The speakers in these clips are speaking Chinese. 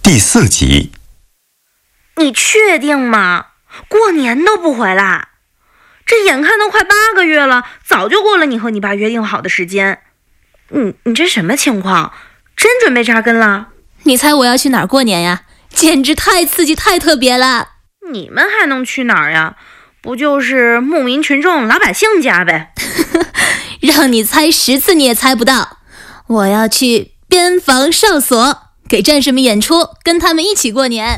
第4集。 你确定吗？过年都不回来？这眼看都快8个月了，早就过了你和你爸约定好的时间。你这什么情况？真准备扎根了？ 你猜我要去哪儿过年呀？简直太刺激太特别了。 你们还能去哪儿呀？不就是牧民群众老百姓家呗？ 让你猜10次你也猜不到。我要去边防哨所，给战士们演出，跟他们一起过年。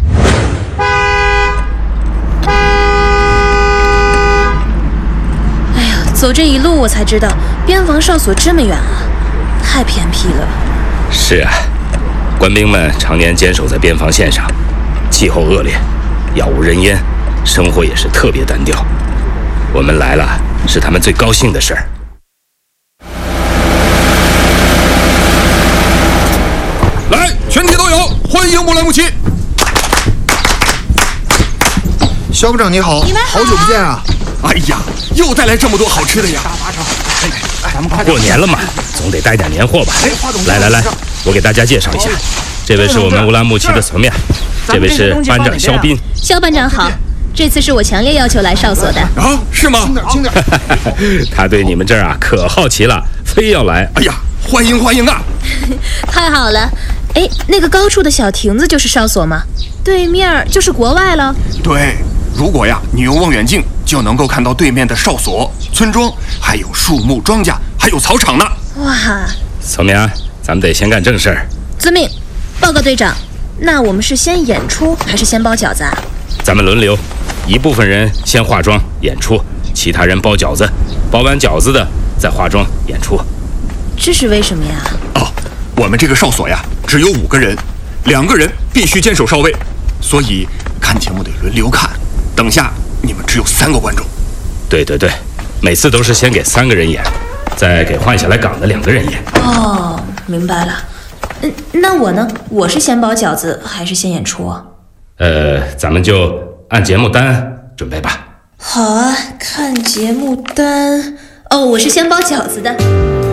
哎呀，走这一路我才知道边防哨所这么远啊，太偏僻了。 是啊，官兵们常年坚守在边防线上，气候恶劣，杳无人烟，生活也是特别单调。我们来了，是他们最高兴的事儿。 来，全体都有，欢迎木兰木齐。 肖部长你好，好久不见啊！ 哎呀，又带来这么多好吃的呀！ 咱们过年了嘛，总得带点年货吧。来，我给大家介绍一下，这位是我们乌兰牧骑的存面，这位是班长肖斌。 肖班长好，这次是我强烈要求来哨所的。 啊，是吗？ 轻点。 他对你们这儿啊可好奇了，非要来。 哎呀，欢迎啊！ 太好了。哎，那个高处的小亭子就是哨所吗？对面就是国外了。 对，如果呀你用望远镜就能够看到对面的哨所、村庄，还有树木、庄稼，还有草场呢。 哇！ 存面，咱们得先干正事儿。 遵命。报告队长，那我们是先演出还是先包饺子啊？ 咱们轮流，一部分人先化妆演出，其他人包饺子，包完饺子的再化妆演出。 这是为什么呀？ 哦，我们这个哨所呀只有5个人，2个人必须坚守哨位，所以看节目得轮流看。等下你们只有3个观众。 对，每次都是先给3个人演，再给换下来岗的2个人演。 哦，明白了。那我呢？我是先包饺子还是先演出啊？ 咱们就按节目单准备吧。 好啊，看节目单。哦，我是先包饺子的。